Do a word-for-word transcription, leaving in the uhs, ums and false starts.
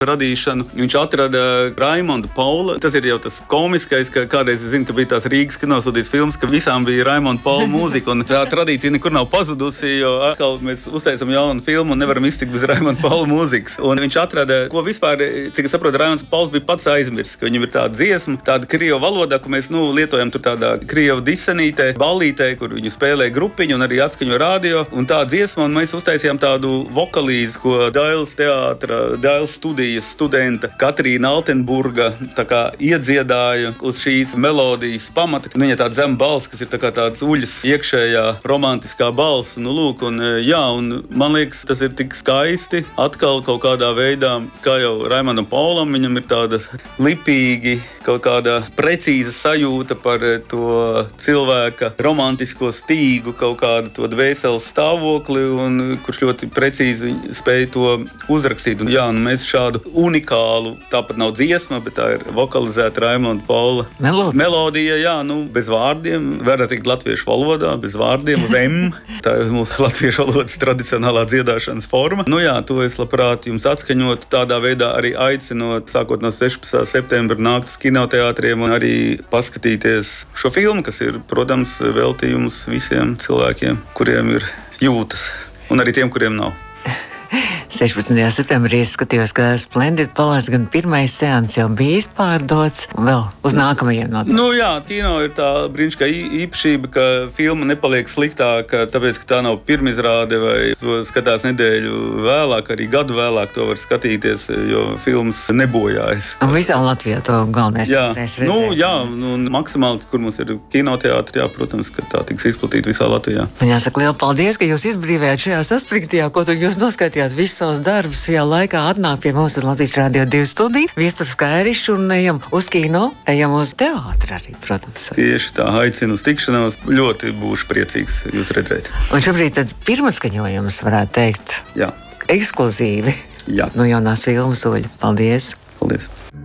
radīšanu. Viņš atrada Raimonda Paula. Tas ir jau tas komiskais, ka kādreiz es zinu, ka bija tās Rīgas kinostudijas filmas, ka visām bija Raimonda Paula mūzika, un tā tradīcija nekur nav pazudusi, jo atkal mēs uztaisam jaunu filmu un nevaram iztikt bez Raimonda Paula mūzikas. Un viņš atrada, ko vispār, cik es saprotu, Raimonds Pauls bija pats aizmirsts, ka viņam ir tāda dziesma, tāda krievu valodā, ko mēs, nu, lietojam tur tādā krievu disenītē, ballītē, kur viņi spēlē grupiņu un arī atskaņo radio, un tā dziesma, un mēs uztaisījām tādu vokalīzi, ko Dailes teātra, Dailes studija studenta Katrīna Altenburga tā kā iedziedāja uz šīs melodijas pamata. Viņa tāda zema balss, kas ir tā kā tāds uļas iekšējā romantiskā balss. Nu, lūk, un jā, un man liekas, tas ir tik skaisti. Atkal kaut kādā veidā, kā jau Raimondam Paulam, viņam ir tāda lipīgi, kaut kāda precīza sajūta par to cilvēka romantisko stīgu, kaut kādu to dvēseles stāvokli, un kurš ļoti precīzi spēja to uzrakstīt. Un jā, un mēs šādu unikālu, tāpat nav dziesma, bet tā ir vokalizēta Raimonda Paula melodija. Melodija, jā, nu, bez vārdiem, varētu teikt latviešu valodā, bez vārdiem, uz M. Tā ir mūsu latviešu valodas tradicionālā dziedāšanas forma. Nu jā, to es labprāt jums atskaņot, tādā veidā arī aicinot, sākot no sešpadsmitā septembra nākt uz kinoteātriem un arī paskatīties šo filmu, kas ir, protams, veltījums visiem cilvēkiem, kuriem ir jūtas, un arī tiem, kuriem nav. sešpadsmitajā septembrī es skatījos, ka Splendid Palace gan pirmais seans jau bija izpārdots, un vēl uz nākamajiem notiek. Nu jā, kino ir tā brīnišķīgā īpašība, ka filma nepaliek sliktāka, tāpēc, ka tā nav pirmizrāde vai to skatās nedēļu vēlāk, arī gadu vēlāk to var skatīties, jo filmas nebojājas. Un visā Latvijā to galvenais varēs redzēt. Nu jā, un maksimāli, kur mums ir kinoteātri, jā, protams, ka tā tiks izplatīta visā Latvijā. Man jāsaka liela paldies, ka jūs izbrīvējāt šajā saspringtajā, ko tu jūs noskaitījāt visu savus darbus šajā laikā atnāk pie mums uz Latvijas Rādio divi studiju. Viesturs Kairišs un ejam uz kino, ejam uz teātri arī, protams. Tieši tā, aicinu uz tikšanos. Ļoti būšu priecīgs jūs redzēt. Un šobrīd tad pirmatskaņojums varētu teikt. Jā. Ekskluzīvi. Jā. No jaunās filmas Oļa. Paldies. Paldies.